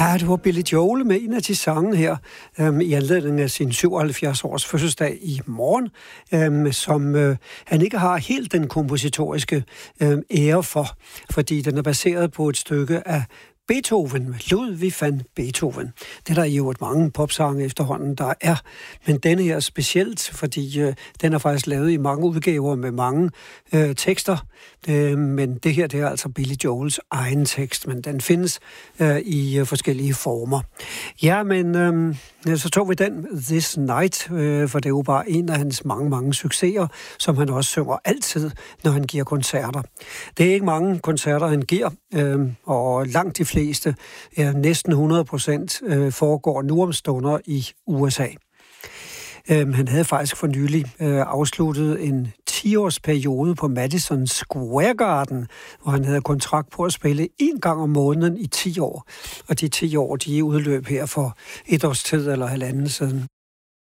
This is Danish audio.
Ja, det var Billy Joel med en af de sange her i anledning af sin 77-års fødselsdag i morgen, som han ikke har helt den kompositoriske ære for, fordi den er baseret på et stykke af Beethoven, Ludwig van Beethoven. Det er der jo et mange popsange efterhånden, der er. Men denne her er specielt, fordi den er faktisk lavet i mange udgaver med mange tekster. Men det her, det er altså Billy Joels egen tekst, men den findes i forskellige former. Ja, men så tog vi den This Night, for det er jo bare en af hans mange succeser, som han også synger altid, når han giver koncerter. Det er ikke mange koncerter, han giver, og langt de fleste, næsten 100%, foregår nu om stunder i USA. Han havde faktisk for nylig afsluttet en 10-års periode på Madison Square Garden, hvor han havde kontrakt på at spille 1 gang om måneden i 10 år. Og de 10 år, de er udløb her for 1 års tid eller 1,5 siden.